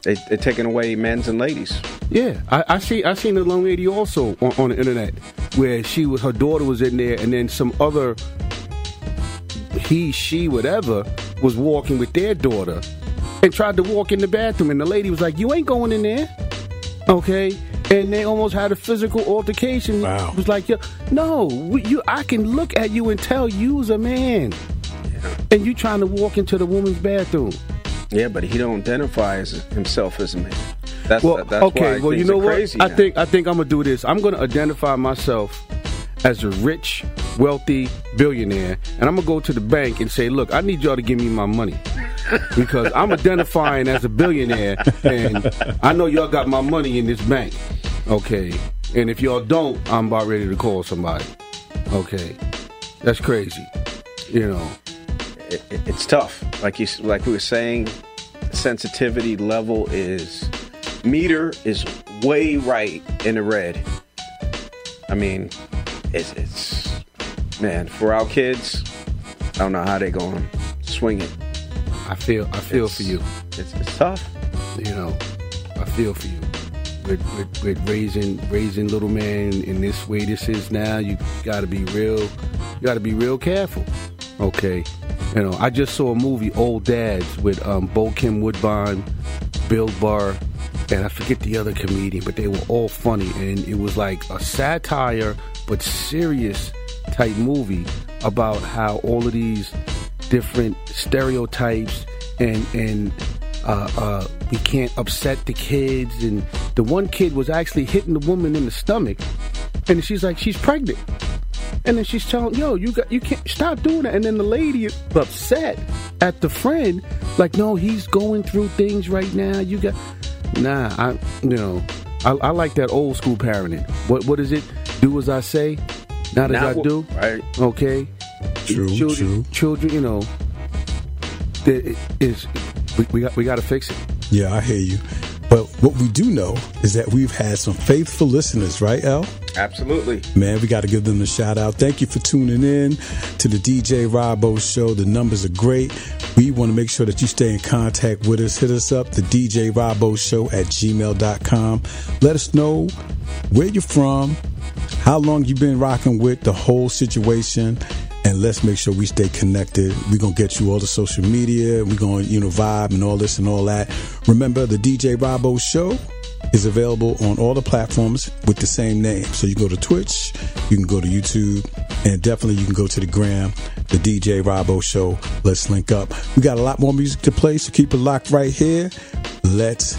They're taking away men's and ladies. Yeah, I seen a young lady also on the internet where her daughter was in there, and then some other she, whatever, was walking with their daughter and tried to walk in the bathroom, and the lady was like, "You ain't going in there." Okay, and they almost had a physical altercation. Wow. It was like, no, I can look at you and tell you's a man, and you trying to walk into the woman's bathroom. Yeah, but he don't identify himself as a man. That's okay. Why well, you know what? crazy I now. think I'm gonna do this. I'm gonna identify myself as a rich, wealthy billionaire, and I'm gonna go to the bank and say, "Look, I need y'all to give me my money because I'm identifying as a billionaire, and I know y'all got my money in this bank." Okay, and if y'all don't, I'm about ready to call somebody. Okay, that's crazy. You know, it's tough. Like we were saying, sensitivity level meter is way right in the red. I mean, it's man, for our kids, I don't know how they're going to swing it. I feel for you. It's tough. You know, I feel for you. With raising little man in this way this is now, you gotta be real careful. Okay. You know, I just saw a movie, Old Dads, with Bokeem Woodbine, Bill Burr, and I forget the other comedian, but they were all funny, and it was like a satire but serious type movie about how all of these different stereotypes and we can't upset the kids, and the one kid was actually hitting the woman in the stomach, and she's like, she's pregnant, and then she's telling, you can't stop doing that, and then the lady is upset at the friend, like, no, he's going through things right now, I like that old school parenting. What is it? Do as I say, not as I do. Right. Okay. True. Children, you know, we got to fix it. Yeah, I hear you. But what we do know is that we've had some faithful listeners, right, El? Absolutely. Man, we got to give them a shout out. Thank you for tuning in to the DJ Robbo Show. The numbers are great. We want to make sure that you stay in contact with us. Hit us up, the DJ Robbo Show at gmail.com. Let us know where you're from, how long you've been rocking with the whole situation, and let's make sure we stay connected. We're going to get you all the social media. We're going to, vibe and all this and all that. Remember, the DJ Robbo Show is available on all the platforms with the same name. So you go to Twitch, you can go to YouTube, and definitely you can go to the Gram, the DJ Robbo Show. Let's link up. We got a lot more music to play, so keep it locked right here. Let's